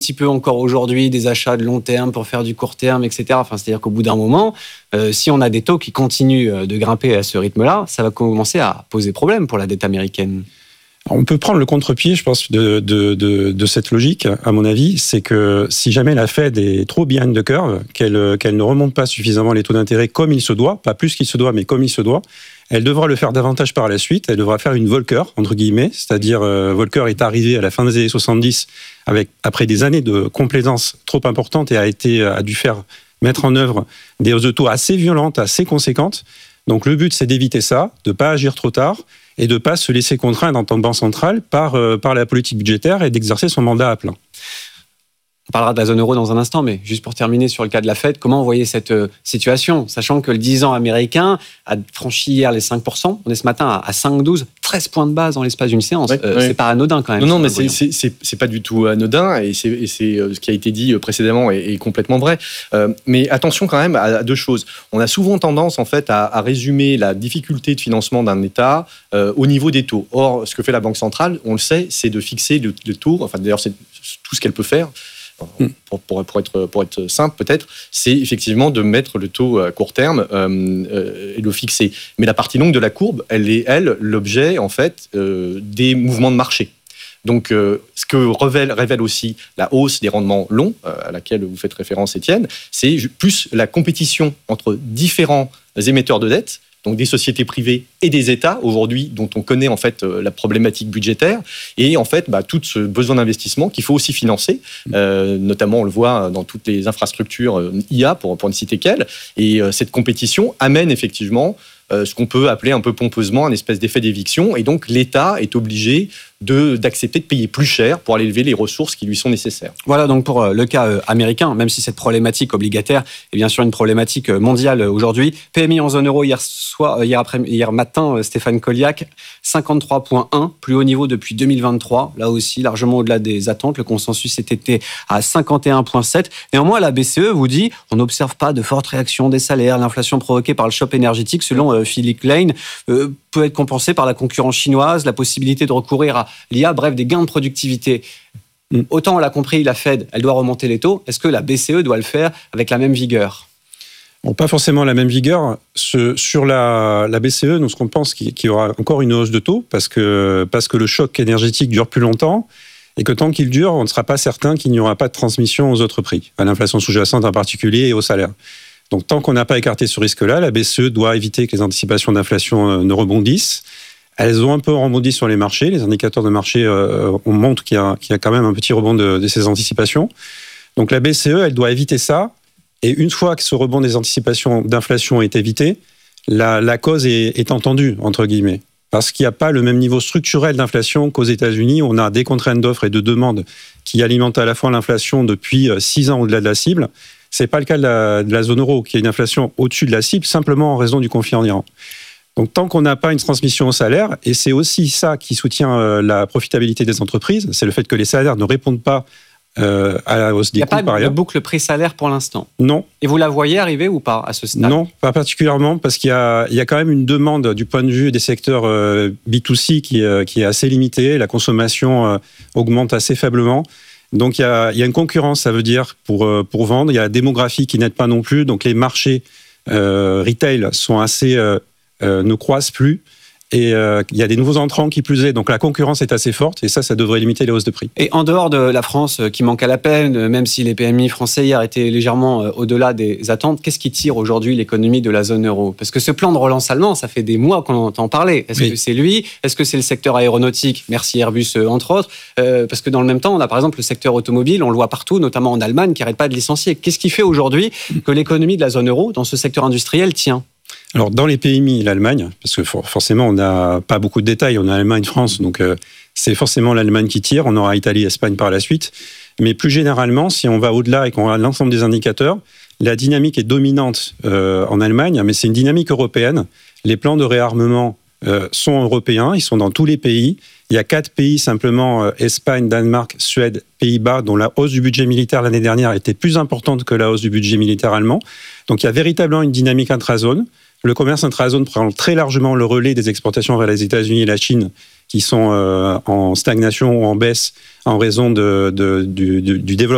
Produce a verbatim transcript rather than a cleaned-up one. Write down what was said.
petit peu encore aujourd'hui des achats de long terme pour faire du court terme, et cetera. Enfin, c'est-à-dire qu'au bout d'un moment, euh, si on a des taux qui continuent de grimper à ce rythme-là, ça va commencer à poser problème pour la dette américaine. On peut prendre le contre-pied, je pense, de, de, de, de cette logique, à mon avis, c'est que si jamais la Fed est trop behind the curve, qu'elle, qu'elle ne remonte pas suffisamment les taux d'intérêt comme il se doit, pas plus qu'il se doit, mais comme il se doit, elle devra le faire davantage par la suite, elle devra faire une Volcker, entre guillemets, c'est-à-dire euh, Volcker est arrivé à la fin des années soixante-dix, avec, après des années de complaisance trop importante et a, été, a dû faire mettre en œuvre des hausses de taux assez violentes, assez conséquentes. Donc le but, c'est d'éviter ça, de ne pas agir trop tard, et de ne pas se laisser contraindre en tant que banque centrale par, euh, par la politique budgétaire et d'exercer son mandat à plein. On parlera de la zone euro dans un instant, mais juste pour terminer sur le cas de la Fed, comment vous voyez cette euh, situation, sachant que le dix ans américain a franchi hier les cinq pour cent, on est ce matin à, à cinq virgule douze, treize points de base dans l'espace d'une séance. Ouais, euh, ouais. C'est pas anodin quand même. Non, non, mais c'est, c'est, c'est, c'est pas du tout anodin, et c'est, et c'est ce qui a été dit précédemment est, est complètement vrai. Euh, mais attention quand même à deux choses. On a souvent tendance en fait à, à résumer la difficulté de financement d'un État euh, au niveau des taux. Or, ce que fait la Banque centrale, on le sait, c'est de fixer le, le taux. Enfin, d'ailleurs, c'est tout ce qu'elle peut faire. Pour, pour, pour, être, pour être simple peut-être, c'est effectivement de mettre le taux à court terme euh, euh, et le fixer. Mais la partie longue de la courbe, elle est, elle, l'objet en fait euh, des mouvements de marché. Donc, euh, ce que révèle, révèle aussi la hausse des rendements longs, euh, à laquelle vous faites référence, Étienne, c'est plus la compétition entre différents émetteurs de dette, donc des sociétés privées et des États, aujourd'hui, dont on connaît en fait la problématique budgétaire, et en fait, bah, tout ce besoin d'investissement qu'il faut aussi financer, euh, notamment on le voit dans toutes les infrastructures I A, pour, pour ne citer qu'elles, et euh, cette compétition amène effectivement euh, ce qu'on peut appeler un peu pompeusement un espèce d'effet d'éviction, et donc l'État est obligé de, d'accepter de payer plus cher pour aller lever les ressources qui lui sont nécessaires. Voilà donc pour le cas euh, américain, même si cette problématique obligataire est bien sûr une problématique mondiale aujourd'hui. P M I en zone euro hier, soir, hier, après, hier matin, euh, Stéphane Colliac, cinquante-trois virgule un, plus haut niveau depuis deux mille vingt-trois, là aussi largement au-delà des attentes. Le consensus était à cinquante et un virgule sept. Néanmoins, la B C E vous dit on n'observe pas de forte réaction des salaires. L'inflation provoquée par le choc énergétique, selon euh, Philippe Lane, euh, peut être compensée par la concurrence chinoise, la possibilité de recourir à l'I A, bref, des gains de productivité. Mm. Autant on l'a compris, la Fed, elle doit remonter les taux. Est-ce que la B C E doit le faire avec la même vigueur ? Bon, pas forcément la même vigueur. Ce, sur la, la B C E, nous, ce qu'on pense qu'il, qu'il y aura encore une hausse de taux parce que, parce que le choc énergétique dure plus longtemps et que tant qu'il dure, on ne sera pas certain qu'il n'y aura pas de transmission aux autres prix, à l'inflation sous-jacente en particulier et aux salaires. Donc, tant qu'on n'a pas écarté ce risque-là, la B C E doit éviter que les anticipations d'inflation ne rebondissent. Elles ont un peu rebondi sur les marchés. Les indicateurs de marché euh, on montre qu'il y a, qu'il y a quand même un petit rebond de, de ces anticipations. Donc, la B C E, elle doit éviter ça. Et une fois que ce rebond des anticipations d'inflation est évité, la, la cause est, est entendue, entre guillemets. Parce qu'il n'y a pas le même niveau structurel d'inflation qu'aux États-Unis, où on a des contraintes d'offres et de demandes qui alimentent à la fois l'inflation depuis six ans au-delà de la cible. Ce n'est pas le cas de la, de la zone euro, qui a une inflation au-dessus de la cible, simplement en raison du conflit en Iran. Donc, tant qu'on n'a pas une transmission au salaire, et c'est aussi ça qui soutient la profitabilité des entreprises, c'est le fait que les salaires ne répondent pas Euh, à la hausse des coûts, par ailleurs. Il n'y a pas de boucle prix-salaire pour l'instant. Non. Et vous la voyez arriver ou pas à ce stade ? Non, pas particulièrement, parce qu'il y a, il y a quand même une demande du point de vue des secteurs euh, B deux C qui, euh, qui est assez limitée. La consommation euh, augmente assez faiblement. Donc il y a, il y a une concurrence, ça veut dire, pour, euh, pour vendre. Il y a la démographie qui n'aide pas non plus. Donc les marchés euh, retail sont assez, euh, euh, ne croissent plus. Et euh, il y a des nouveaux entrants qui plus est, donc la concurrence est assez forte et ça, ça devrait limiter les hausses de prix. Et en dehors de la France qui manque à l'appel, même si les P M I français hier étaient légèrement au-delà des attentes, qu'est-ce qui tire aujourd'hui l'économie de la zone euro ? Parce que ce plan de relance allemand, ça fait des mois qu'on entend parler. Est-ce oui. que c'est lui ? Est-ce que c'est le secteur aéronautique ? Merci Airbus, entre autres. Euh, parce que dans le même temps, on a par exemple le secteur automobile, on le voit partout, notamment en Allemagne, qui n'arrête pas de licencier. Qu'est-ce qui fait aujourd'hui que l'économie de la zone euro, dans ce secteur industriel, tient ? Alors, dans les P M I, l'Allemagne, parce que forcément, on n'a pas beaucoup de détails, on a Allemagne, France, donc euh, c'est forcément l'Allemagne qui tire, on aura Italie, Espagne par la suite. Mais plus généralement, si on va au-delà et qu'on regarde l'ensemble des indicateurs, la dynamique est dominante euh, en Allemagne, mais c'est une dynamique européenne. Les plans de réarmement euh, sont européens, ils sont dans tous les pays. Il y a quatre pays simplement, euh, Espagne, Danemark, Suède, Pays-Bas, dont la hausse du budget militaire l'année dernière était plus importante que la hausse du budget militaire allemand. Donc il y a véritablement une dynamique intra-zone. Le commerce intra-zone prend très largement le relais des exportations vers les États-Unis et la Chine, qui sont euh, en stagnation ou en baisse en raison de, de, du, du développement